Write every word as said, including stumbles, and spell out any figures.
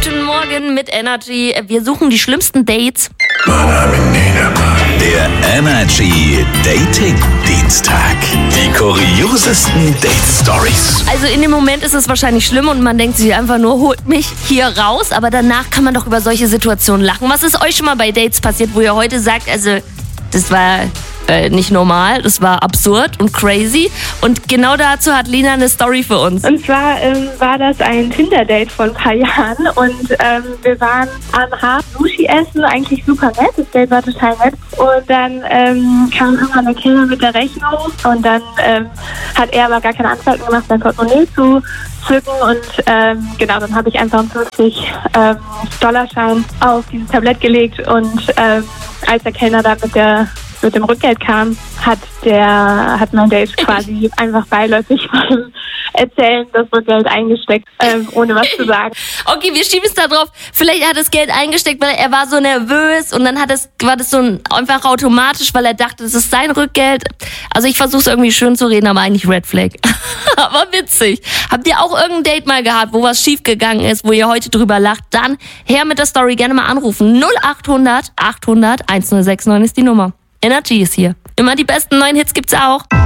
Guten Morgen mit Energy. Wir suchen die schlimmsten Dates. Der Energy Dating Dienstag. Die kuriosesten Date-Stories. Also in dem Moment ist es wahrscheinlich schlimm und man denkt sich einfach nur, holt mich hier raus. Aber danach kann man doch über solche Situationen lachen. Was ist euch schon mal bei Dates passiert, wo ihr heute sagt, also das war äh, nicht normal, das war absurd und crazy. Und genau dazu hat Lina eine Story für uns. Und zwar ähm, war das ein Tinder-Date vor ein paar Jahren und ähm, wir waren am Hafen Sushi essen, eigentlich super nett, das Date war total nett. Und dann ähm, kam irgendwann der Kellner mit der Rechnung und dann ähm, hat er aber gar keine Anstalten gemacht, sein Portemonnaie zu zücken und ähm, genau, dann habe ich einfach einen fünfzig Dollar Schein auf dieses Tablett gelegt und ähm, als der Kellner da mit der mit dem Rückgeld kam, hat der hat mein Date quasi einfach beiläufig beim Erzählen das Rückgeld eingesteckt, ähm, ohne was zu sagen. Okay, wir schieben es da drauf. Vielleicht hat er das Geld eingesteckt, weil er war so nervös und dann hat es, war das so ein, einfach automatisch, weil er dachte, das ist sein Rückgeld. Also ich versuche es irgendwie schön zu reden, aber eigentlich Red Flag. Aber witzig. Habt ihr auch irgendein Date mal gehabt, wo was schiefgegangen ist, wo ihr heute drüber lacht? Dann her mit der Story, gerne mal anrufen. null acht hundert achthundert1069 ist die Nummer. Energy ist hier. Immer die besten neuen Hits gibt's auch.